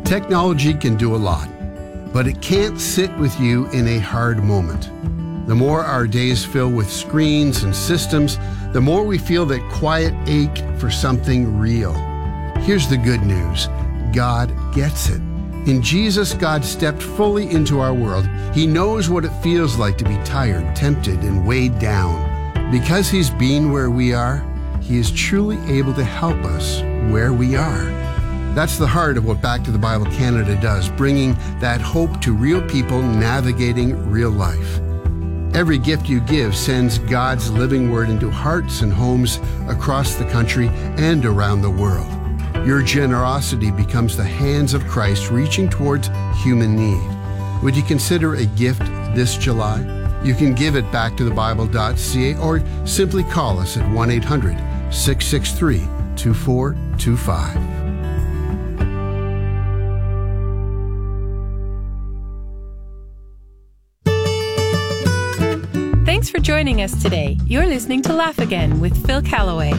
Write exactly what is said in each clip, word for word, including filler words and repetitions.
Technology can do a lot, but it can't sit with you in a hard moment. The more our days fill with screens and systems, the more we feel that quiet ache for something real. Here's the good news. God gets it. In Jesus, God stepped fully into our world. He knows what it feels like to be tired, tempted, and weighed down. Because He's been where we are, He is truly able to help us where we are. That's the heart of what Back to the Bible Canada does, bringing that hope to real people navigating real life. Every gift you give sends God's living word into hearts and homes across the country and around the world. Your generosity becomes the hands of Christ reaching towards human need. Would you consider a gift this July? You can give at back to the bible dot c a or simply call us at one eight hundred, six six three, two four two five. Thanks for joining us today. You're listening to Laugh Again with Phil Callaway.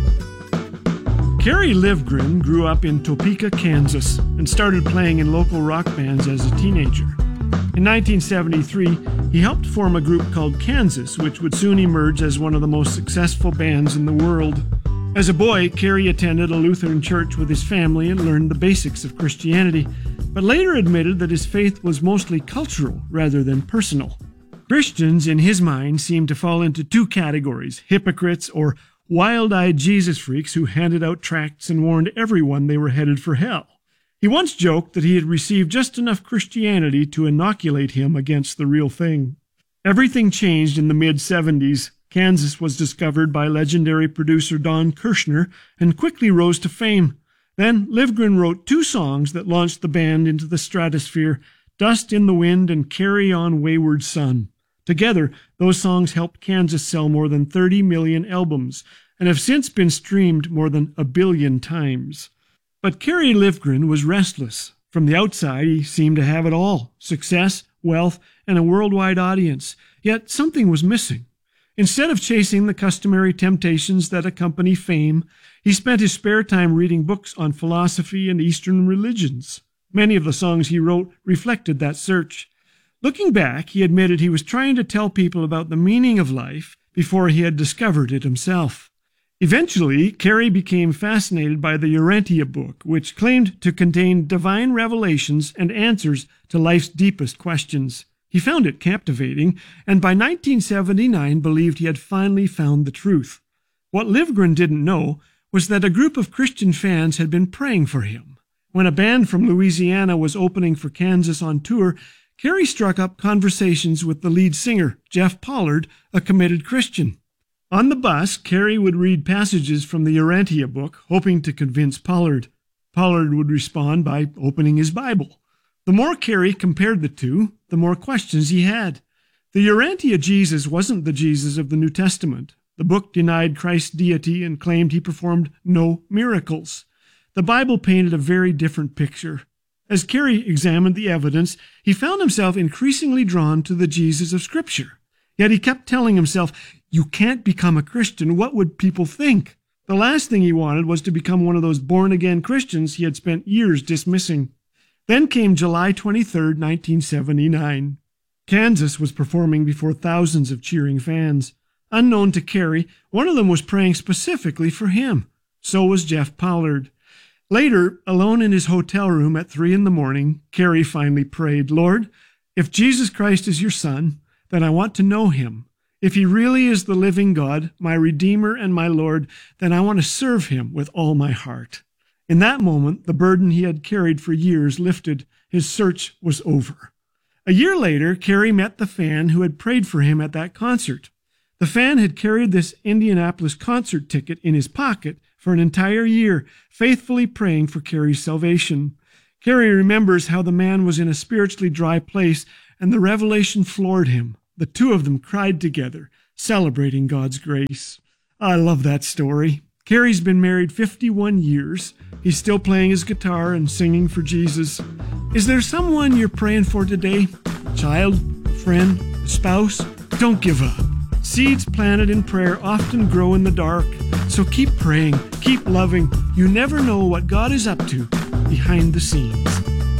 Kerry Livgren grew up in Topeka, Kansas, and started playing in local rock bands as a teenager. In nineteen seventy-three, he helped form a group called Kansas, which would soon emerge as one of the most successful bands in the world. As a boy, Kerry attended a Lutheran church with his family and learned the basics of Christianity, but later admitted that his faith was mostly cultural rather than personal. Christians, in his mind, seemed to fall into two categories: hypocrites or wild-eyed Jesus freaks who handed out tracts and warned everyone they were headed for hell. He once joked that he had received just enough Christianity to inoculate him against the real thing. Everything changed in the mid-seventies. Kansas was discovered by legendary producer Don Kirshner and quickly rose to fame. Then Livgren wrote two songs that launched the band into the stratosphere, Dust in the Wind and Carry On Wayward Son. Together, those songs helped Kansas sell more than thirty million albums and have since been streamed more than a billion times. But Kerry Livgren was restless. From the outside, he seemed to have it all: success, wealth, and a worldwide audience. Yet something was missing. Instead of chasing the customary temptations that accompany fame, he spent his spare time reading books on philosophy and Eastern religions. Many of the songs he wrote reflected that search. Looking back, he admitted he was trying to tell people about the meaning of life before he had discovered it himself. Eventually, Kerry became fascinated by the Urantia book, which claimed to contain divine revelations and answers to life's deepest questions. He found it captivating, and by nineteen seventy-nine believed he had finally found the truth. What Livgren didn't know was that a group of Christian fans had been praying for him. When a band from Louisiana was opening for Kansas on tour, Kerry struck up conversations with the lead singer, Jeff Pollard, a committed Christian. On the bus, Kerry would read passages from the Urantia book, hoping to convince Pollard. Pollard would respond by opening his Bible. The more Kerry compared the two, the more questions he had. The Urantia Jesus wasn't the Jesus of the New Testament. The book denied Christ's deity and claimed he performed no miracles. The Bible painted a very different picture. As Kerry examined the evidence, he found himself increasingly drawn to the Jesus of Scripture. Yet he kept telling himself, "You can't become a Christian. What would people think?" The last thing he wanted was to become one of those born-again Christians he had spent years dismissing. Then came July twenty-third, nineteen seventy-nine. Kansas was performing before thousands of cheering fans. Unknown to Kerry, one of them was praying specifically for him. So was Jeff Pollard. Later, alone in his hotel room at three in the morning, Kerry finally prayed, "Lord, if Jesus Christ is your Son, then I want to know him. If he really is the living God, my Redeemer and my Lord, then I want to serve him with all my heart." In that moment, the burden he had carried for years lifted. His search was over. A year later, Kerry met the fan who had prayed for him at that concert. The fan had carried this Indianapolis concert ticket in his pocket for an entire year, faithfully praying for Kerry's salvation. Kerry remembers how the man was in a spiritually dry place, and the revelation floored him. The two of them cried together, celebrating God's grace. I love that story. Kerry's been married fifty-one years. He's still playing his guitar and singing for Jesus. Is there someone you're praying for today? A child, a friend, a spouse? Don't give up. Seeds planted in prayer often grow in the dark. So keep praying, keep loving. You never know what God is up to behind the scenes.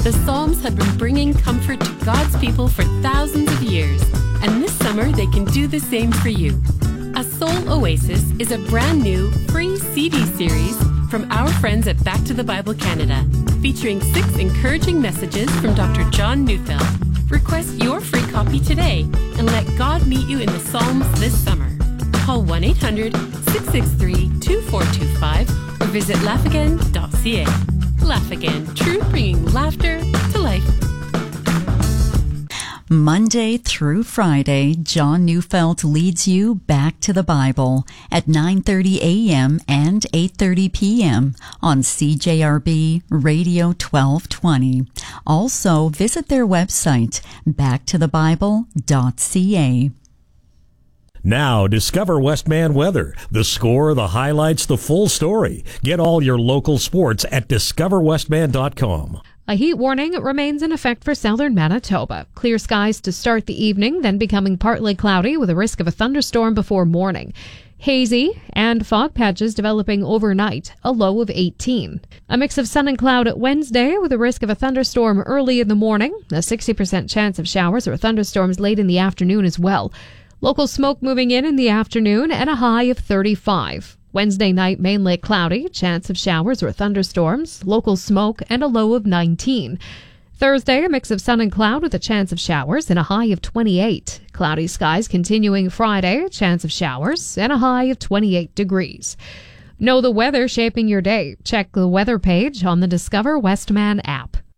The Psalms have been bringing comfort to God's people for thousands of years, and this summer they can do the same for you. A Soul Oasis is a brand new, free C D series from our friends at Back to the Bible Canada, featuring six encouraging messages from Doctor John Neufeld. Request your free copy today and let God meet you in the Psalms this summer. Call one eight hundred, six six three, two four two five or visit laugh again dot c a. Laugh Again, truth bringing laughter to life. Monday through Friday, John Neufeld leads you back to the Bible at nine thirty a.m. and eight thirty p.m. on C J R B Radio twelve twenty. Also, visit their website, back to the bible dot c a. Now, discover Westman weather. The score, the highlights, the full story. Get all your local sports at discover westman dot com. A heat warning remains in effect for southern Manitoba. Clear skies to start the evening, then becoming partly cloudy with a risk of a thunderstorm before morning. Hazy and fog patches developing overnight, a low of eighteen. A mix of sun and cloud at Wednesday with a risk of a thunderstorm early in the morning, a sixty percent chance of showers or thunderstorms late in the afternoon as well. Local smoke moving in in the afternoon and a high of thirty-five. Wednesday night mainly cloudy, chance of showers or thunderstorms, local smoke and a low of nineteen. Thursday, a mix of sun and cloud with a chance of showers and a high of twenty-eight. Cloudy skies continuing Friday, chance of showers and a high of twenty-eight degrees. Know the weather shaping your day. Check the weather page on the Discover Westman app.